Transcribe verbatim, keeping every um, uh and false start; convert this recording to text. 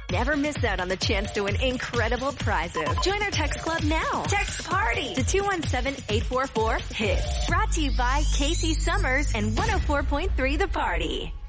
Never miss out on the chance to win incredible prizes. Join our text club now. Text PARTY to two one seven, eight four four, HITS. Brought to you by Casey Summers and one oh four point three The Party.